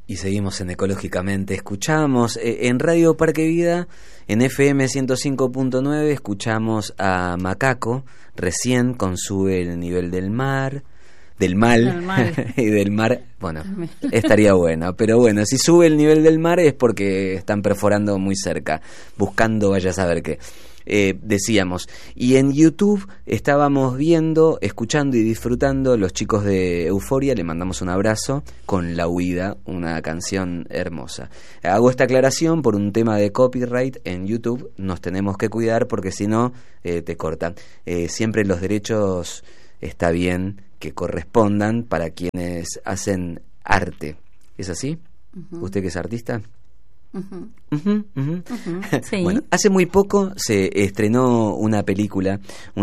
Y seguimos en Ecológicamente. Escuchamos en Radio Parque Vida, en FM 105.9, escuchamos a Macaco, recién con Sube el nivel del mar, del mal, y del mar, bueno, estaría bueno, pero bueno, si sube el nivel del mar es porque están perforando muy cerca, buscando vaya a saber qué. Decíamos, y en YouTube estábamos viendo, escuchando y disfrutando los chicos de Euforia, le mandamos un abrazo con La Huida, una canción hermosa. Hago esta aclaración por un tema de copyright en YouTube, nos tenemos que cuidar porque si no te cortan. Siempre los derechos está bien que correspondan para quienes hacen arte. ¿Es así? ¿Usted que es artista? Sí. Bueno, hace muy poco se estrenó una película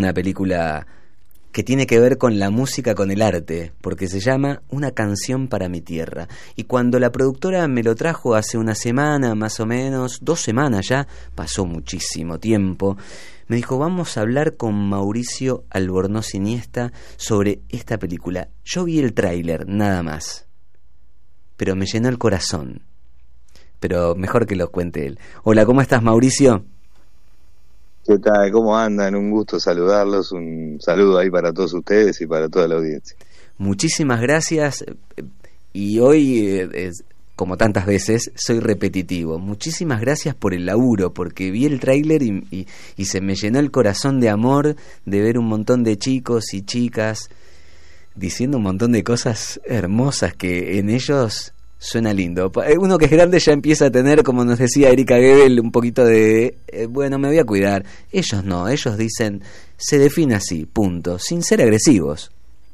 que tiene que ver con la música, con el arte, porque se llama Una canción para mi tierra. Y cuando la productora me lo trajo hace una semana, más o menos, 2 semanas ya, pasó muchísimo tiempo, me dijo, vamos a hablar con Mauricio Albornoz Iniesta sobre esta película. Yo vi el tráiler, nada más, pero me llenó el corazón. Pero mejor que lo cuente él. Hola, ¿cómo estás, Mauricio? ¿Qué tal? ¿Cómo andan? Un gusto saludarlos, un saludo ahí para todos ustedes y para toda la audiencia. Muchísimas gracias, y hoy, como tantas veces, soy repetitivo. Muchísimas gracias por el laburo, porque vi el tráiler y se me llenó el corazón de amor de ver un montón de chicos y chicas diciendo un montón de cosas hermosas que en ellos... Suena lindo. Uno que es grande ya empieza a tener, como nos decía Erika Gebel, un poquito de, bueno, me voy a cuidar. Ellos no, ellos dicen, se define así, punto, sin ser agresivos.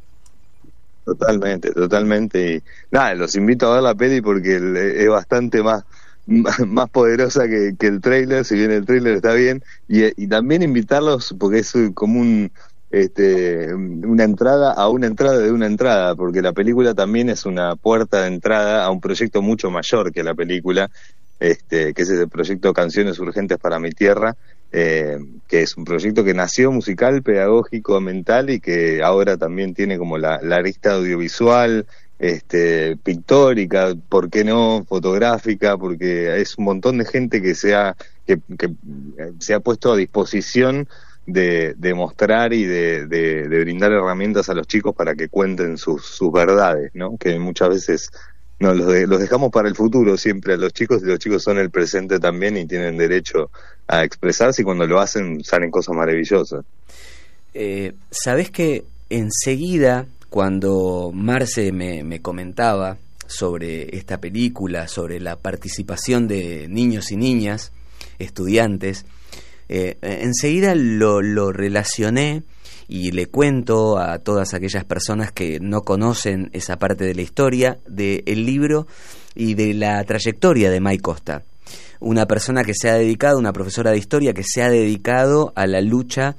Totalmente. Y nada, los invito a ver la peli porque es bastante más poderosa que el tráiler, si bien el tráiler está bien, y también invitarlos porque es como una entrada a una entrada de una entrada, porque la película también es una puerta de entrada a un proyecto mucho mayor que la película, que es el proyecto Canciones Urgentes para mi Tierra, que es un proyecto que nació musical, pedagógico, mental, y que ahora también tiene como la arista audiovisual, pictórica, ¿por qué no? Fotográfica, porque es un montón de gente que se ha puesto a disposición de mostrar y de brindar herramientas a los chicos para que cuenten sus verdades, ¿no? Que muchas veces los dejamos para el futuro siempre a los chicos, y los chicos son el presente también y tienen derecho a expresarse, y cuando lo hacen salen cosas maravillosas. ¿Sabés que enseguida, cuando Marce me comentaba sobre esta película, sobre la participación de niños y niñas, estudiantes, enseguida lo relacioné y le cuento a todas aquellas personas que no conocen esa parte de la historia del libro y de la trayectoria de May Costa, una persona que se ha dedicado, una profesora de historia que se ha dedicado a la lucha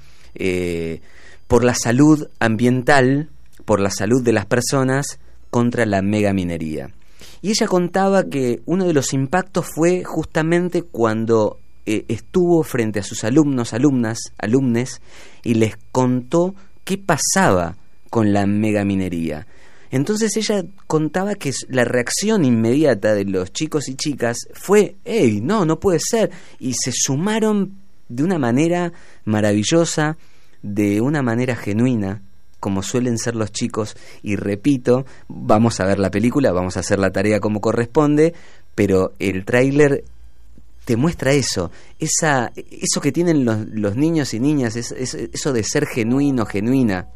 por la salud ambiental, por la salud de las personas contra la megaminería. Y ella contaba que uno de los impactos fue justamente cuando estuvo frente a sus alumnos, alumnes, y les contó qué pasaba con la megaminería. Entonces ella contaba que la reacción inmediata de los chicos y chicas fue, ¡hey, no puede ser! Y se sumaron de una manera maravillosa, de una manera genuina, como suelen ser los chicos, y repito, vamos a ver la película, vamos a hacer la tarea como corresponde, pero el tráiler te muestra eso que tienen los niños y niñas, eso de ser genuino, genuina.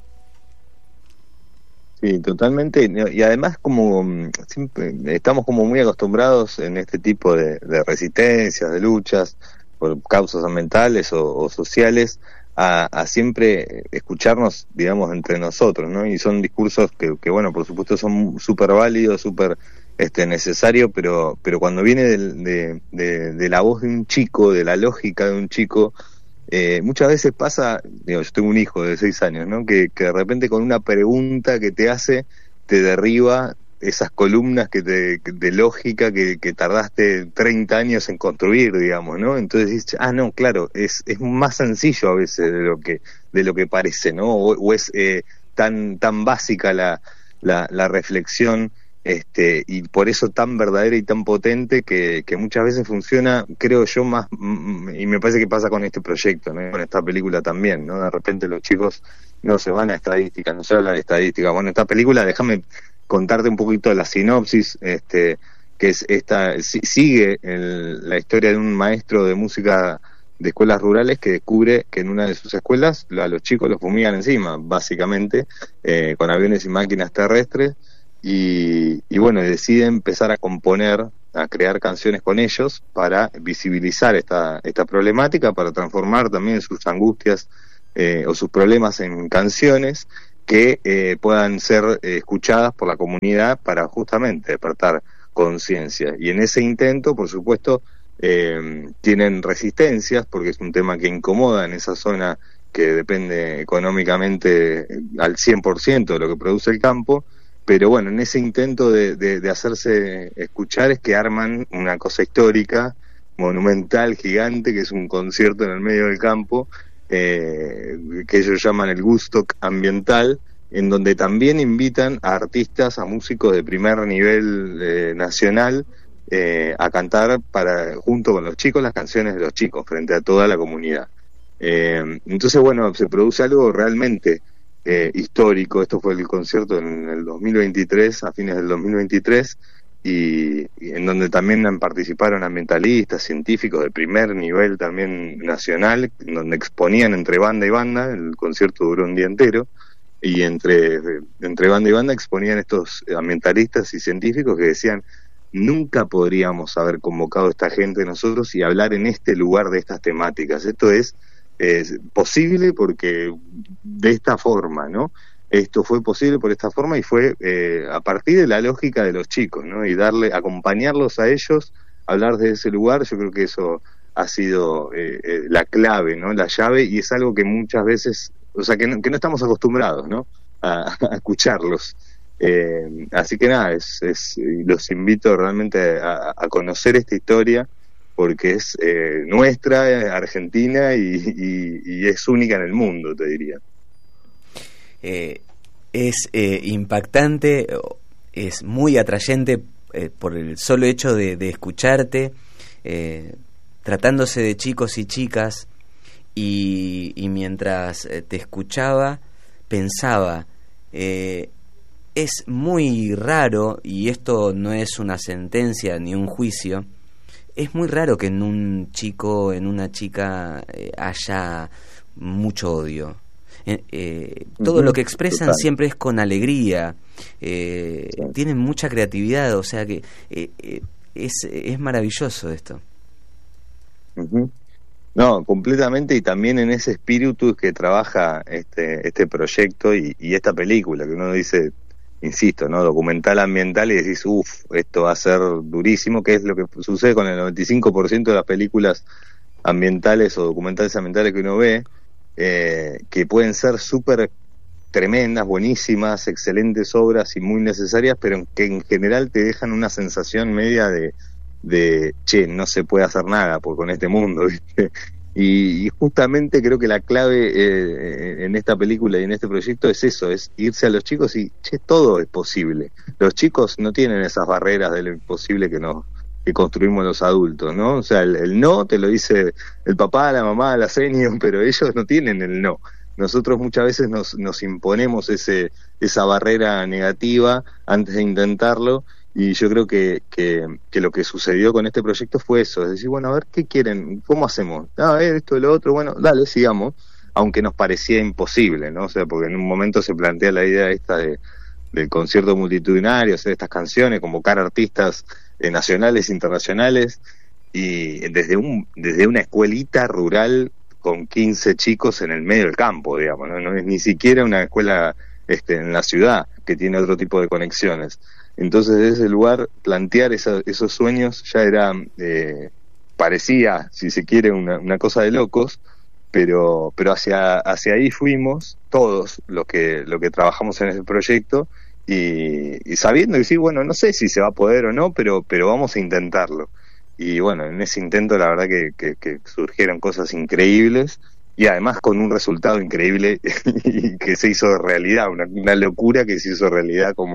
Sí, totalmente, y además como siempre estamos como muy acostumbrados en este tipo de resistencias, de luchas por causas ambientales o sociales, a siempre escucharnos, digamos, entre nosotros, ¿no? Y son discursos que bueno, por supuesto son súper válidos, súper necesario, pero cuando viene de la voz de un chico, de la lógica de un chico, muchas veces pasa, yo tengo un hijo de 6 años, ¿no? Que de repente con una pregunta que te hace, te derriba esas columnas de lógica que tardaste 30 años en construir, digamos, ¿no? Entonces dices, no, claro, es más sencillo a veces de lo que parece, ¿no? O es tan básica la reflexión y por eso tan verdadera y tan potente que muchas veces funciona, creo yo, más, y me parece que pasa con este proyecto, ¿no? Con esta película también, ¿no? De repente los chicos no se van a estadística, no se habla de estadística. Bueno, esta película, déjame contarte un poquito de la sinopsis, que es sigue la historia de un maestro de música de escuelas rurales que descubre que en una de sus escuelas a los chicos los fumigan encima, básicamente, con aviones y máquinas terrestres, y bueno, decide empezar a componer, a crear canciones con ellos para visibilizar esta problemática, para transformar también sus angustias o sus problemas en canciones que puedan ser escuchadas por la comunidad para justamente despertar conciencia. Y en ese intento, por supuesto, tienen resistencias, porque es un tema que incomoda en esa zona que depende económicamente al 100% de lo que produce el campo, pero bueno, en ese intento de hacerse escuchar es que arman una cosa histórica, monumental, gigante, que es un concierto en el medio del campo, que ellos llaman el Woodstock ambiental, en donde también invitan a artistas, a músicos de primer nivel nacional, a cantar junto con los chicos las canciones de los chicos frente a toda la comunidad. Entonces, bueno, se produce algo realmente histórico. Esto fue el concierto en el 2023, a fines del 2023, y en donde también participaron ambientalistas, científicos de primer nivel también nacional, en donde exponían entre banda y banda. El concierto duró un día entero, y entre banda y banda exponían estos ambientalistas y científicos que decían: nunca podríamos haber convocado a esta gente nosotros y hablar en este lugar de estas temáticas. Esto es posible porque de esta forma, ¿no? Esto fue posible por esta forma y fue a partir de la lógica de los chicos, ¿no? Y acompañarlos a ellos, hablar de ese lugar. Yo creo que eso ha sido la clave, ¿no? La llave, y es algo que muchas veces, o sea, que no estamos acostumbrados, ¿no? A escucharlos. Así que nada, los invito realmente a conocer esta historia, porque es nuestra, argentina, y es única en el mundo, te diría. Es impactante, es muy atrayente por el solo hecho de escucharte, tratándose de chicos y chicas, y mientras te escuchaba pensaba, es muy raro, y esto no es una sentencia ni un juicio, es muy raro que en un chico, en una chica haya mucho odio. Todo lo que expresan total, siempre es con alegría, sí, tienen mucha creatividad, o sea que es maravilloso esto. No, completamente, y también en ese espíritu que trabaja este proyecto y esta película, que uno dice, insisto, ¿no? Documental ambiental, y decís, esto va a ser durísimo, que es lo que sucede con el 95% de las películas ambientales o documentales ambientales que uno ve, que pueden ser súper tremendas, buenísimas, excelentes obras y muy necesarias, pero que en general te dejan una sensación media de che, no se puede hacer nada con este mundo, ¿viste? Y justamente creo que la clave en esta película y en este proyecto es eso, es irse a los chicos y che, todo es posible. Los chicos no tienen esas barreras de lo imposible que construimos los adultos, ¿no? O sea, el no te lo dice el papá, la mamá, la seño, pero ellos no tienen el no. Nosotros muchas veces nos imponemos esa barrera negativa antes de intentarlo, y yo creo que lo que sucedió con este proyecto fue eso, es decir, bueno, a ver, ¿qué quieren? ¿Cómo hacemos? A ver, esto y lo otro, bueno, dale, sigamos, aunque nos parecía imposible, ¿no? O sea, porque en un momento se plantea la idea esta del concierto multitudinario, hacer estas canciones, convocar artistas nacionales, internacionales, y desde una escuelita rural con 15 chicos en el medio del campo, digamos, no es ni siquiera una escuela en la ciudad, que tiene otro tipo de conexiones. Entonces, desde ese lugar, plantear esos sueños ya era, parecía, si se quiere, una cosa de locos, pero hacia ahí fuimos todos los que trabajamos en ese proyecto, y sabiendo que sí, bueno, no sé si se va a poder o no, pero vamos a intentarlo. Y bueno, en ese intento la verdad que surgieron cosas increíbles, y además con un resultado increíble y que se hizo realidad, una locura que se hizo realidad como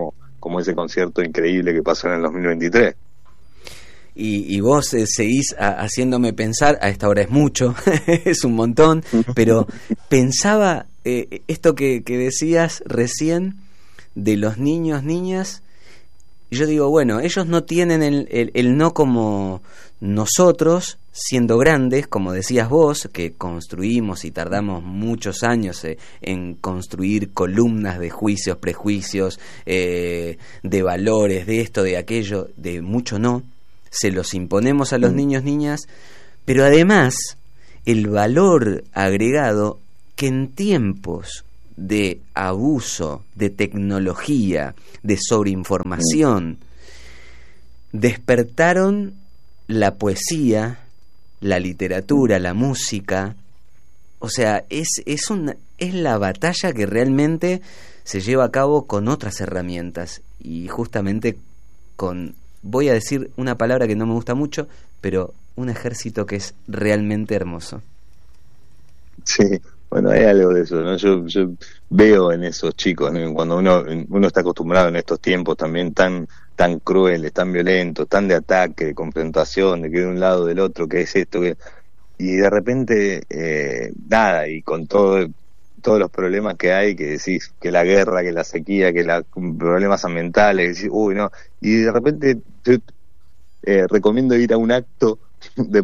como ese concierto increíble que pasó en el 2023. Y vos seguís haciéndome pensar, a esta hora es mucho, es un montón, pero pensaba esto que decías recién de los niños, niñas, y yo digo, bueno, ellos no tienen el no como nosotros, siendo grandes, como decías vos, que construimos y tardamos muchos años en construir columnas de juicios, prejuicios, de valores, de esto, de aquello, de mucho no, se los imponemos a los niños, niñas, pero además el valor agregado que en tiempos de abuso, de tecnología, de sobreinformación, despertaron la poesía, la literatura, la música. O sea, es la batalla que realmente se lleva a cabo con otras herramientas y justamente con, voy a decir una palabra que no me gusta mucho, pero un ejército que es realmente hermoso. Sí, bueno, hay algo de eso, ¿no? Yo veo en esos chicos, ¿no? Cuando uno está acostumbrado en estos tiempos también tan crueles, tan violentos, tan de ataque, de confrontación, de que de un lado del otro, que es esto, y de repente nada, y con todos los problemas que hay, que decís que la guerra, que la sequía, que los problemas ambientales, que decís, uy, no, y de repente recomiendo ir a un acto de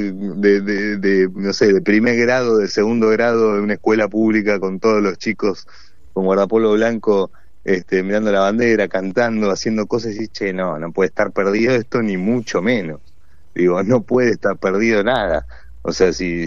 primer grado, de segundo grado, de una escuela pública, con todos los chicos con guardapolvo blanco, mirando la bandera, cantando, haciendo cosas, y che, no puede estar perdido esto, ni mucho menos. Digo, no puede estar perdido nada. O sea, si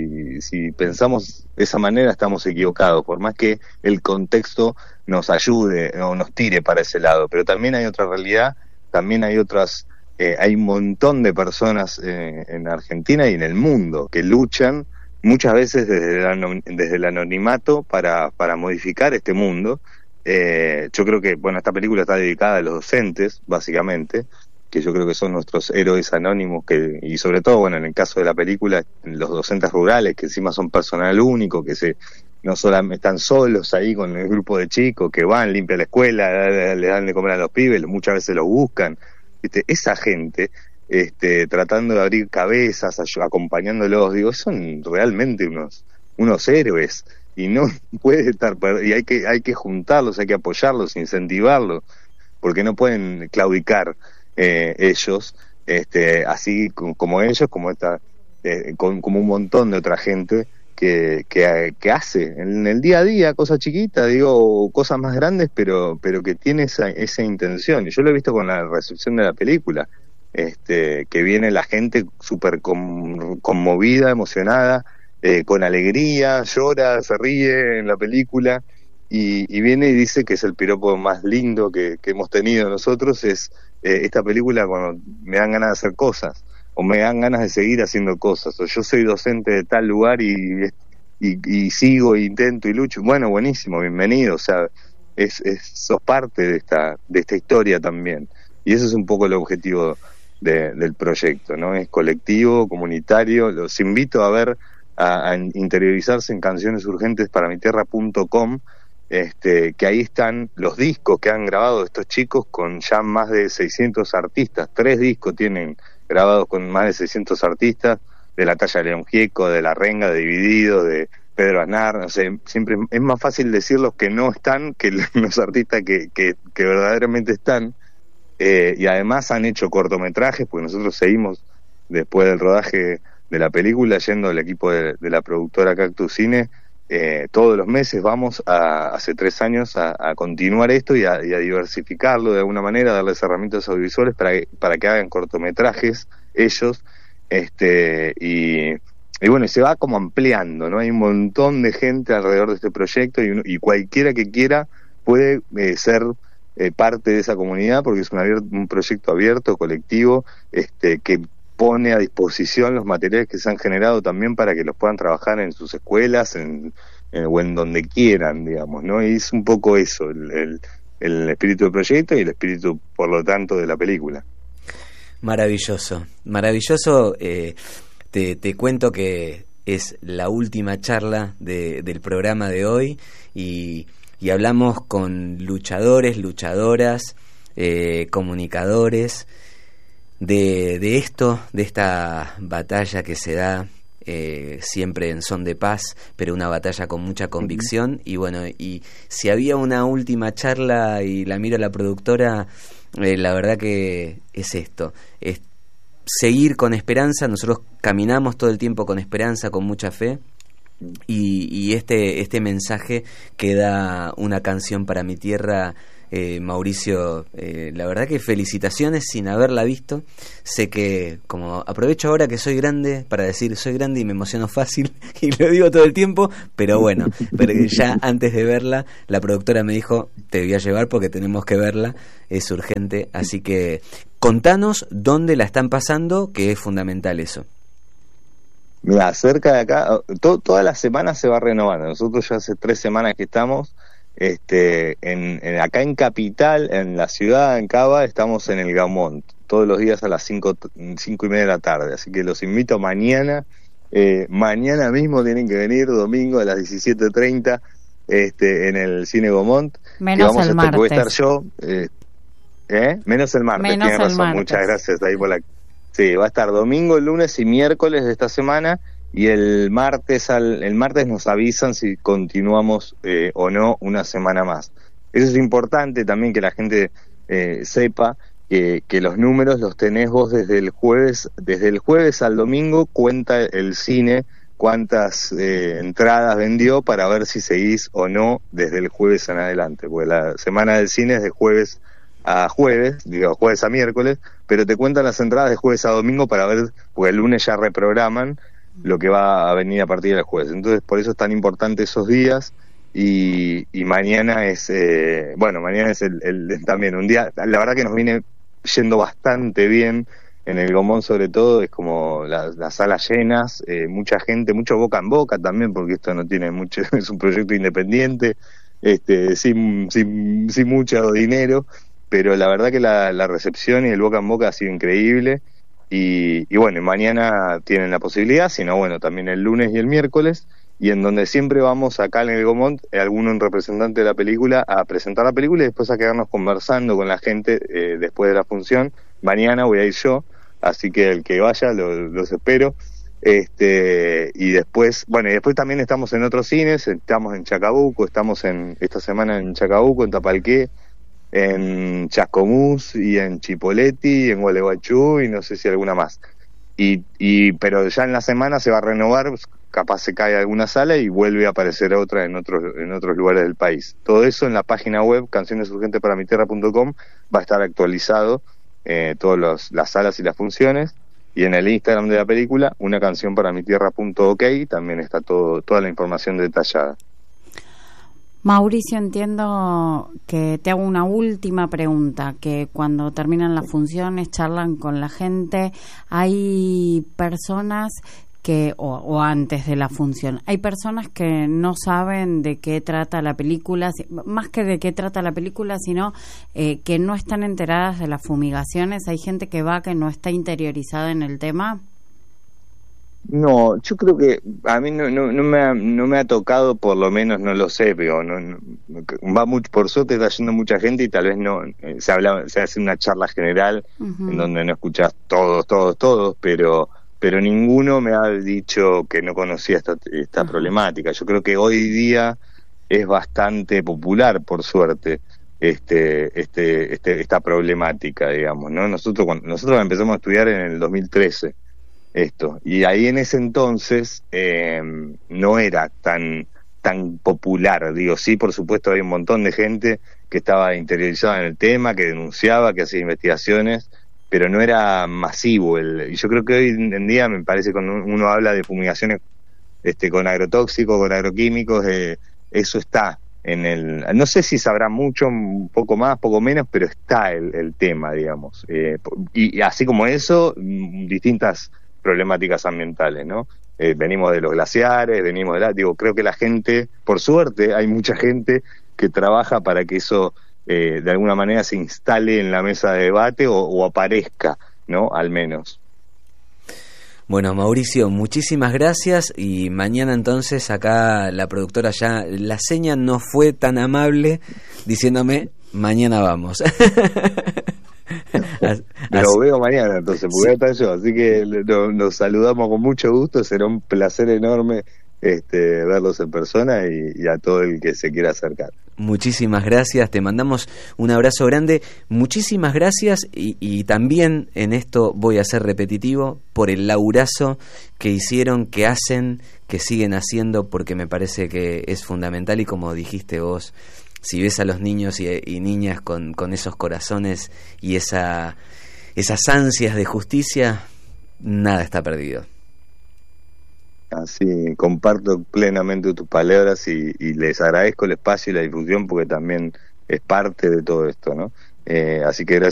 pensamos de esa manera, estamos equivocados, por más que el contexto nos ayude o nos tire para ese lado. Pero también hay otra realidad, también hay otras, hay un montón de personas en Argentina y en el mundo que luchan muchas veces desde el anonimato para modificar este mundo. Yo creo que, bueno, esta película está dedicada a los docentes, básicamente, que yo creo que son nuestros héroes anónimos, y sobre todo, bueno, en el caso de la película, los docentes rurales, que encima son personal único, que no solamente están solos ahí con el grupo de chicos, que van, limpian la escuela, le dan de comer a los pibes, muchas veces los buscan. Esa gente, tratando de abrir cabezas, acompañándolos, digo, son realmente unos héroes, y no puede estar, y hay que juntarlos, hay que apoyarlos, incentivarlos, porque no pueden claudicar ellos, así como ellos, como como un montón de otra gente que hace en el día a día cosas chiquitas, digo, cosas más grandes, pero que tiene esa intención. Y yo lo he visto con la recepción de la película, que viene la gente súper conmovida, emocionada, con alegría, llora, se ríe en la película, y viene y dice que es el piropo más lindo que hemos tenido nosotros, es esta película cuando me dan ganas de hacer cosas, o me dan ganas de seguir haciendo cosas, o yo soy docente de tal lugar y sigo, intento y lucho. Bueno, buenísimo, bienvenido. O sea, sos parte de esta historia también, y ese es un poco el objetivo del proyecto, ¿no? Es colectivo, comunitario. Los invito a interiorizarse en cancionesurgenteспараmitierra.com, que ahí están los discos que han grabado estos chicos con ya más de 600 artistas. 3 discos tienen grabados con más de 600 artistas, de la talla de León Gieco, de La Renga, de Dividido, de Pedro Aznar. No sé, siempre es más fácil decir los que no están que los artistas que verdaderamente están, y además han hecho cortometrajes, porque nosotros seguimos después del rodaje de la película yendo al equipo de la productora Cactus Cine. Todos los meses vamos hace 3 años a continuar esto y a diversificarlo de alguna manera, darles herramientas audiovisuales para que hagan cortometrajes ellos, y bueno, se va como ampliando, ¿no? Hay un montón de gente alrededor de este proyecto, y cualquiera que quiera puede ser parte de esa comunidad, porque es un proyecto abierto, colectivo, que pone a disposición los materiales que se han generado también para que los puedan trabajar en sus escuelas o en donde quieran, digamos, ¿no? Y es un poco eso, el espíritu del proyecto y el espíritu, por lo tanto, de la película. Maravilloso, maravilloso. Te cuento que es la última charla del programa de hoy, y hablamos con luchadores, luchadoras, comunicadores, de esto, de esta batalla que se da siempre en son de paz, pero una batalla con mucha convicción. Y bueno, y si había una última charla, y la miro a la productora, la verdad que es esto, es seguir con esperanza. Nosotros caminamos todo el tiempo con esperanza, con mucha fe, y este mensaje que da una canción para mi tierra. Mauricio, la verdad que felicitaciones sin haberla visto. Sé que, como aprovecho ahora que soy grande para decir soy grande y me emociono fácil y lo digo todo el tiempo, pero bueno, pero ya antes de verla la productora me dijo te voy a llevar porque tenemos que verla, es urgente, así que contanos dónde la están pasando, que es fundamental eso. Mira, cerca de acá, toda la semana se va renovando. Nosotros ya hace 3 semanas que estamos acá en Capital, en la ciudad, en Cava, estamos en el Gaumont, todos los días a las 5:30 de la tarde, así que los invito mañana mañana mismo tienen que venir, domingo a las 17:30, en el Cine Gaumont. Menos vamos el martes. Voy a estar yo, menos el martes, Menos tienes razón, martes. muchas gracias ahí por la... Sí, va a estar domingo, lunes y miércoles de esta semana. Y el martes nos avisan si continuamos o no una semana más. Eso es importante también que la gente sepa que los números los tenés vos desde el jueves al domingo. Cuenta el cine cuántas entradas vendió para ver si seguís o no desde el jueves en adelante, porque la semana del cine es de jueves a jueves, jueves a miércoles, pero te cuentan las entradas de jueves a domingo para ver, porque el lunes ya reprograman lo que va a venir a partir del jueves. Entonces, por eso es tan importante esos días. Y mañana es mañana es también un día, la verdad que nos viene yendo bastante bien en el Gaumont, sobre todo es como las salas llenas, mucha gente, mucho boca en boca también, porque esto no tiene mucho, es un proyecto independiente, sin mucho dinero, pero la verdad que la recepción y el boca en boca ha sido increíble. Y bueno, mañana tienen la posibilidad, sino bueno, también el lunes y el miércoles, y en donde siempre vamos acá en el Gaumont, un representante de la película a presentar la película y después a quedarnos conversando con la gente después de la función. Mañana voy a ir yo, así que el que vaya los espero. Y después también estamos en otros cines, estamos en Chacabuco, estamos esta semana en Chacabuco, en Tapalqué, en Chascomús y en Chipoleti, en Gualeguaychú y no sé si alguna más. Pero ya en la semana se va a renovar, capaz se cae alguna sala y vuelve a aparecer otra en otros lugares del país. Todo eso en la página web cancionesurgenteparamiterra.com va a estar actualizado, todas las salas y las funciones, y en el Instagram de la película, unacancionparamitierra.ok, también está toda la información detallada. Mauricio, entiendo que te hago una última pregunta, que cuando terminan las funciones, charlan con la gente, hay personas que, o antes de la función, hay personas que no saben de qué trata la película, más que de qué trata la película, sino que no están enteradas de las fumigaciones, hay gente que no está interiorizada en el tema. No, yo creo que a mí no me ha tocado, por lo menos no lo sé, pero va mucho, por suerte está yendo mucha gente y tal vez no se hace una charla general en donde no escuchás todos, pero ninguno me ha dicho que no conocía esta problemática. Yo creo que hoy día es bastante popular, por suerte, esta problemática, digamos, ¿no? Nosotros empezamos a estudiar en el 2013 y ahí en ese entonces no era tan popular, sí, por supuesto hay un montón de gente que estaba interiorizada en el tema, que denunciaba, que hacía investigaciones, pero no era masivo. Y yo creo que hoy en día, me parece, cuando uno habla de fumigaciones con agrotóxicos, con agroquímicos, eso está no sé si sabrá mucho, un poco más, poco menos, pero está el tema, digamos, y así como eso, distintas problemáticas ambientales, ¿no? Venimos de los glaciares, creo que la gente, por suerte, hay mucha gente que trabaja para que eso de alguna manera se instale en la mesa de debate o aparezca, ¿no? Al menos. Bueno, Mauricio, muchísimas gracias, y mañana entonces acá la productora ya, la seña no fue tan amable diciéndome Mañana vamos. Lo veo mañana, entonces, porque voy a estar yo, así que nos saludamos con mucho gusto, será un placer enorme verlos en persona y a todo el que se quiera acercar. Muchísimas gracias, te mandamos un abrazo grande, muchísimas gracias y también en esto voy a ser repetitivo por el laburazo que hicieron, que hacen, que siguen haciendo, porque me parece que es fundamental y como dijiste vos, si ves a los niños y niñas con esos corazones y esas ansias de justicia, nada está perdido. Así, comparto plenamente tus palabras y les agradezco el espacio y la difusión porque también es parte de todo esto, ¿no? Así que gracias.